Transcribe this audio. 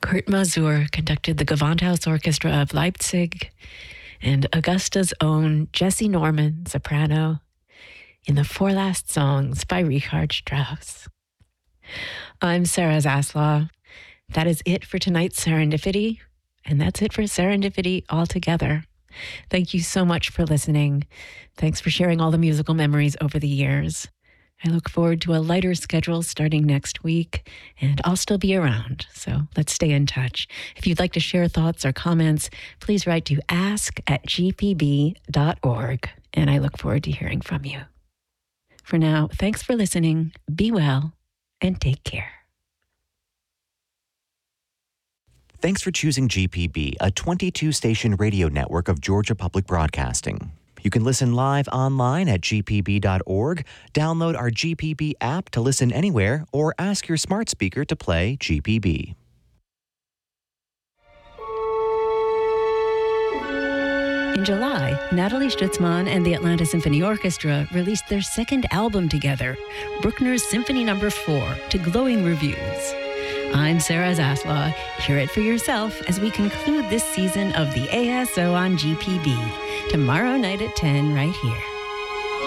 Kurt Masur conducted the Gewandhaus Orchestra of Leipzig and Augusta's own Jesse Norman, soprano, in the four last songs by Richard Strauss. I'm Sarah Zaslaw. That is it for tonight's Serendipity, and that's it for Serendipity altogether. Thank you so much for listening. Thanks for sharing all the musical memories over the years. I look forward to a lighter schedule starting next week, and I'll still be around, so let's stay in touch. If you'd like to share thoughts or comments, please write to ask@gpb.org, and I look forward to hearing from you. For now, thanks for listening, be well, and take care. Thanks for choosing GPB, a 22-station radio network of Georgia Public Broadcasting. You can listen live online at gpb.org, download our GPB app to listen anywhere, or ask your smart speaker to play GPB. In July, Natalie Stutzman and the Atlanta Symphony Orchestra released their second album together, Bruckner's Symphony No. 4, to glowing reviews. I'm Sarah Zaslaw. Hear it for yourself as we conclude this season of the ASO on GPB. Tomorrow night at 10 right here.